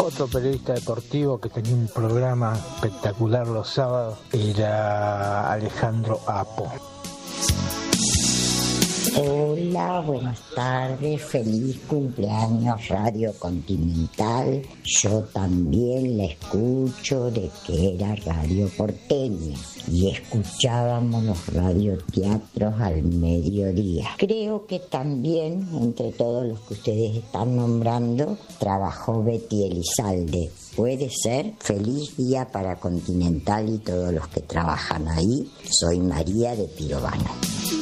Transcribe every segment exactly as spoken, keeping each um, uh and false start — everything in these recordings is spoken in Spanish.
Otro periodista deportivo que tenía un programa espectacular los sábados era Alejandro Apo. Hola, buenas tardes, feliz cumpleaños Radio Continental. Yo también la escucho de que era Radio Porteña y escuchábamos los radioteatros al mediodía. Creo que también, entre todos los que ustedes están nombrando, trabajó Betty Elizalde. Puede ser. Feliz día para Continental y todos los que trabajan ahí. Soy María de Pirovano.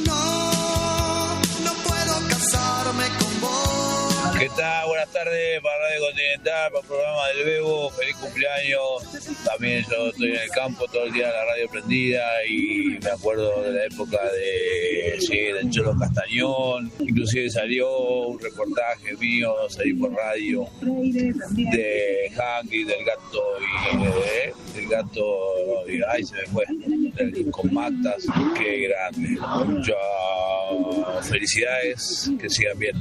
¿Qué tal? Buenas tardes para Radio Continental, para el programa del Bebo. Feliz cumpleaños. También yo estoy en el campo todo el día, la radio prendida, y me acuerdo de la época de sí, del Cholo Castañón. Inclusive salió un reportaje mío, salí por radio, de Hanky, del gato y eh, del gato y, ay se me fue, del Compactas. Qué grande. Muchas felicidades, que sigan bien.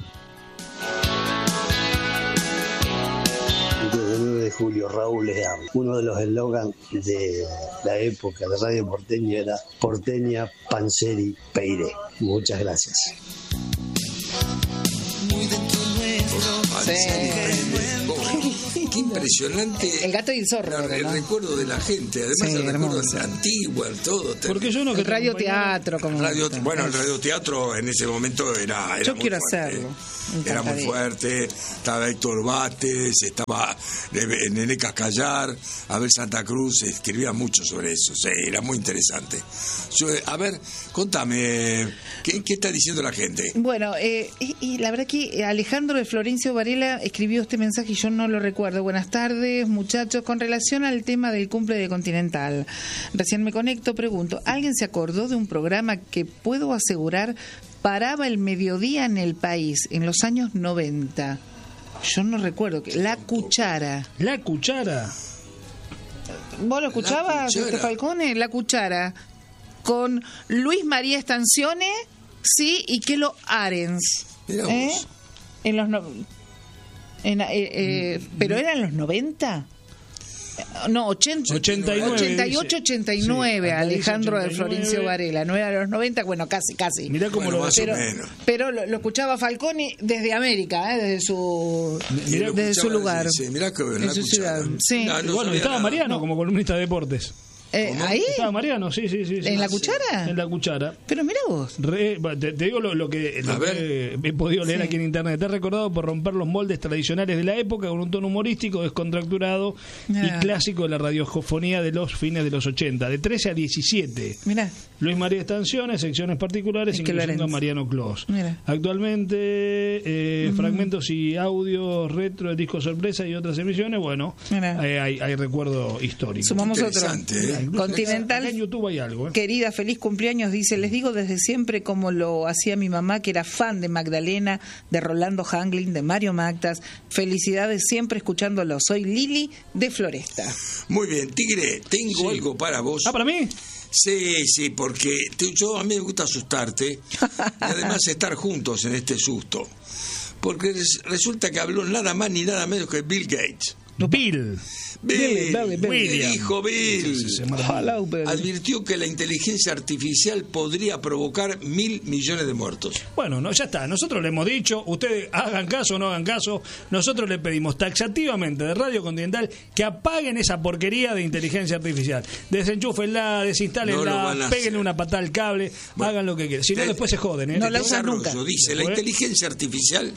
Desde el nueve de julio, Raúl les amo. Uno de los eslogans de la época de Radio Porteña era Porteña, Panzeri, Peire. Muchas gracias. Sí. Qué impresionante. El gato y el zorro. El, el ¿no? recuerdo de la gente, además sí, el recuerdo de la antigua, todo. Porque yo no que el radioteatro, como radio, bueno, el radioteatro en ese momento era, era yo muy quiero fuerte. hacerlo. Era muy fuerte. Estaba Héctor Bates, estaba Nené Cascallar, Abel Santa Cruz, escribía mucho sobre eso. Sí, era muy interesante. Yo, a ver, contame, ¿qué, qué está diciendo la gente? Bueno, eh, y, y la verdad que Alejandro de Florencio Varela escribió este mensaje y yo no lo recuerdo. Buenas tardes, muchachos. Con relación al tema del cumple de Continental, recién me conecto, pregunto, ¿alguien se acordó de un programa que puedo asegurar paraba el mediodía en el país en los años noventa? Yo no recuerdo. La Cuchara. La Cuchara. ¿Vos lo escuchabas, este Falcone? La Cuchara. Con Luis María Estancione, sí, y Kelo Arens. ¿Eh? En los no... en, eh, eh, mm, pero eran los noventa. No, ochenta, ochenta y nueve, ochenta y ocho, ochenta y nueve, sí, Alejandro ochenta y nueve. De Florencio Varela. No era los noventa, bueno, casi, casi. Mirá cómo bueno, lo más pero, o menos. Pero lo, lo escuchaba Falconi desde América, ¿eh? desde su mirá, desde su lugar. Sí, mirá que bueno, en su ciudad. Sí. No, no bueno, estaba nada. Mariano no. como columnista de deportes. Eh, ¿Ahí? Estaba Mariano, sí, sí, sí. ¿En sí. la Cuchara? En la Cuchara. Pero mira vos. Re, te, te digo lo, lo, que, lo que he podido leer sí. aquí en internet. Está recordado por romper los moldes tradicionales de la época con un tono humorístico, descontracturado ah. y clásico de la radiofonía de los fines de los ochenta, de trece a diecisiete. Mirá. Luis María Estancione, secciones particulares, es incluyendo a Mariano Clos. Mirá. Actualmente, eh, mm. fragmentos y audios retro de disco sorpresa y otras emisiones, bueno, eh, hay, hay recuerdo histórico. Sumamos otro. ¿eh? Continental. En YouTube hay algo, ¿eh? Querida, feliz cumpleaños, dice, les digo desde siempre como lo hacía mi mamá, que era fan de Magdalena, de Rolando Hanglin, de Mario Mactas. Felicidades siempre escuchándolo. Soy Lili de Floresta. Muy bien, Tigre, tengo sí. algo para vos. ¿Ah, para mí? Sí, sí, porque te, yo a mí me gusta asustarte y además estar juntos en este susto. Porque res, resulta que habló nada más ni nada menos que Bill Gates. Bill. Bill, Bill, Bill, Bill. Dijo Bill, sí, sí, sí, advirtió que la inteligencia artificial podría provocar mil millones de muertos. Bueno, no, ya está, nosotros le hemos dicho, ustedes hagan caso o no hagan caso, nosotros le pedimos taxativamente de Radio Continental que apaguen esa porquería de inteligencia artificial. Desenchúfenla, desinstálenla, no péguenle una patada al cable, bueno, hagan lo que quieran. Si no, después se joden, ¿eh? No la usan nunca. Dice, la inteligencia artificial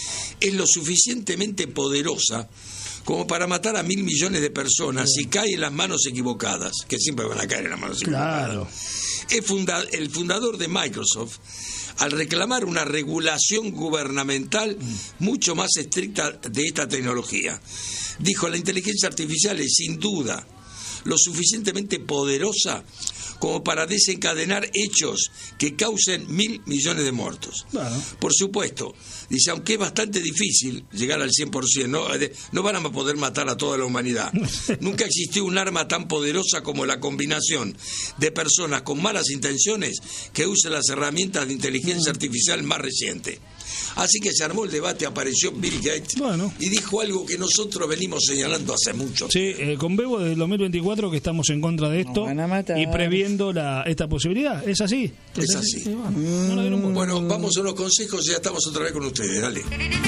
es lo suficientemente poderosa como para matar a mil millones de personas si cae en las manos equivocadas, que siempre van a caer en las manos equivocadas. Claro. El, funda, el fundador de Microsoft, al reclamar una regulación gubernamental mucho más estricta de esta tecnología, dijo: la inteligencia artificial es sin duda lo suficientemente poderosa como para desencadenar hechos que causen mil millones de muertos. Claro. Por supuesto, dice, aunque es bastante difícil llegar al cien por ciento, no, no van a poder matar a toda la humanidad. Nunca existió un arma tan poderosa como la combinación de personas con malas intenciones que usen las herramientas de inteligencia artificial más recientes. Así que se armó el debate, apareció Bill Gates bueno. y dijo algo que nosotros venimos señalando hace mucho. Sí, eh, con Bebo desde el dos mil veinticuatro que estamos en contra de esto y previendo la, esta posibilidad. ¿Es así? Es así. Sí, bueno, no la dieron bueno, vamos a unos consejos y ya estamos otra vez con ustedes. Dale.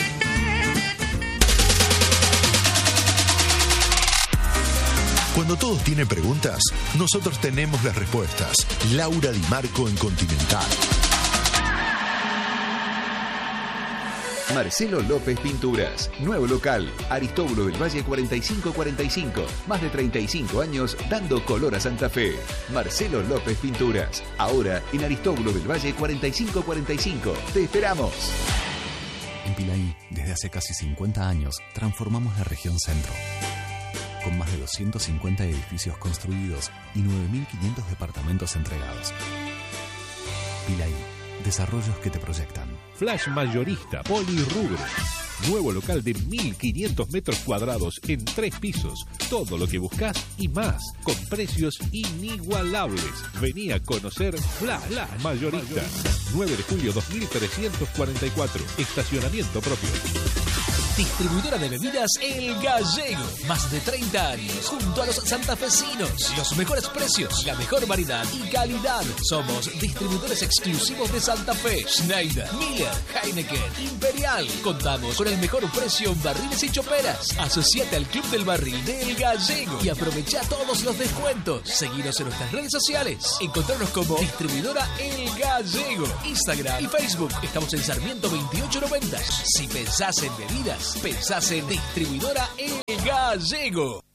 Cuando todos tienen preguntas, nosotros tenemos las respuestas. Laura Di Marco en Continental. Marcelo López Pinturas, nuevo local, Aristóbulo del Valle cuarenta y cinco cuarenta y cinco, más de treinta y cinco años dando color a Santa Fe. Marcelo López Pinturas, ahora en Aristóbulo del Valle cuarenta y cinco cuarenta y cinco. ¡Te esperamos! En Pilaí, desde hace casi cincuenta años, transformamos la región centro. Con más de doscientos cincuenta edificios construidos y nueve mil quinientos departamentos entregados. Pilaí, desarrollos que te proyectan. Flash Mayorista Polirrubro. Nuevo local de mil quinientos metros cuadrados en tres pisos. Todo lo que buscas y más, con precios inigualables. Vení a conocer Flash, Flash Mayorista. nueve de julio dos mil trescientos cuarenta y cuatro. Estacionamiento propio. Distribuidora de bebidas El Gallego. Más de treinta años junto a los santafesinos. Los mejores precios, la mejor variedad y calidad. Somos distribuidores exclusivos de Santa Fe. Schneider, Miller, Heineken, Imperial. Contamos con el mejor precio en barriles y choperas. Asociate al Club del Barril de El Gallego y aprovecha todos los descuentos. Seguinos en nuestras redes sociales. Encontrarnos como Distribuidora El Gallego. Instagram y Facebook. Estamos en Sarmiento veintiocho noventa. Si pensás en bebidas, pensás en Distribuidora El Gallego.